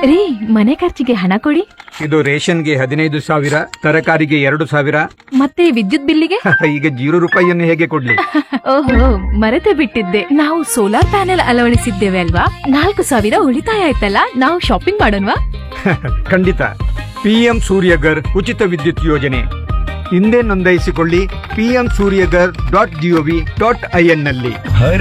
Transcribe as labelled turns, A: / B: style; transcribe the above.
A: ರೀ, ಮನೆ ಖರ್ಚಿಗೆ ಹಣ ಕೊಡಿ.
B: ಇದು ರೇಷನ್ಗೆ 15,000, ತರಕಾರಿಗೆ 2,000.
A: ಮತ್ತೆ ವಿದ್ಯುತ್ ಬಿಲ್ಲಿಗೆ
B: ಈಗ 0 ರೂಪಾಯಿಯನ್ನು ಹೇಗೆ ಕೊಡ್ಲಿ?
A: ಓಹೋ, ಮರೆತೇ ಬಿಟ್ಟಿದ್ದೆ. ನಾವು ಸೋಲಾರ್ ಪ್ಯಾನೆಲ್ ಅಳವಡಿಸಿದ್ದೇವೆ ಅಲ್ವಾ, 4,000 ಉಳಿತಾಯ ಆಯ್ತಲ್ಲ. ನಾವು ಶಾಪಿಂಗ್ ಮಾಡೋಣವಾ?
B: ಖಂಡಿತ. PM ಸೂರ್ಯಗರ್ ಉಚಿತ ವಿದ್ಯುತ್ ಯೋಜನೆ ಹಿಂದೆ ನೋಂದಾಯಿಸಿಕೊಳ್ಳಿ. PMSuryagar.gov.in ನಲ್ಲಿ.